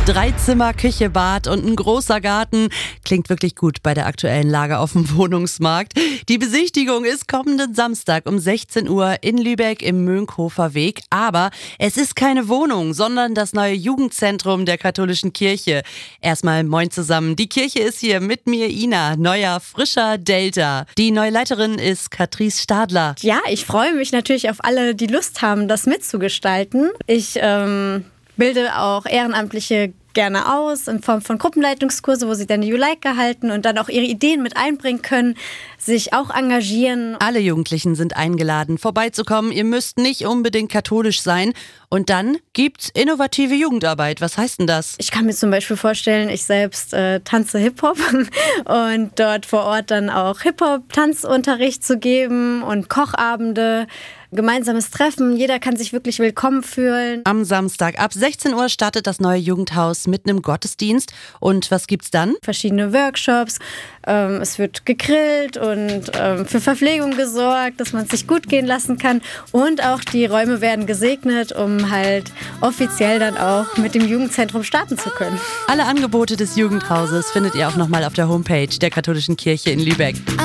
3 Zimmer, Küche, Bad und ein großer Garten. Klingt wirklich gut bei der aktuellen Lage auf dem Wohnungsmarkt. Die Besichtigung ist kommenden Samstag um 16 Uhr in Lübeck im Mönckehofer Weg. Aber es ist keine Wohnung, sondern das neue Jugendzentrum der katholischen Kirche. Erstmal moin zusammen. Die Kirche ist hier mit mir, Ina, neuer, frischer Delta. Die neue Leiterin ist Katrice Stadler. Ja, ich freue mich natürlich auf alle, die Lust haben, das mitzugestalten. Ich bilde auch Ehrenamtliche gerne aus in Form von Gruppenleitungskurse, wo sie dann die Juleika halten und dann auch ihre Ideen mit einbringen können, sich auch engagieren. Alle Jugendlichen sind eingeladen, vorbeizukommen. Ihr müsst nicht unbedingt katholisch sein. Und dann gibt's innovative Jugendarbeit. Was heißt denn das? Ich kann mir zum Beispiel vorstellen, ich selbst tanze Hip-Hop und dort vor Ort dann auch Hip-Hop-Tanzunterricht zu geben und Kochabende, gemeinsames Treffen. Jeder kann sich wirklich willkommen fühlen. Am Samstag ab 16 Uhr startet das neue Jugendhaus mit einem Gottesdienst. Und was gibt's dann? Verschiedene Workshops. Es wird gegrillt und für Verpflegung gesorgt, dass man es sich gut gehen lassen kann. Und auch die Räume werden gesegnet, um halt offiziell dann auch mit dem Jugendzentrum starten zu können. Alle Angebote des Jugendhauses findet ihr auch nochmal auf der Homepage der katholischen Kirche in Lübeck.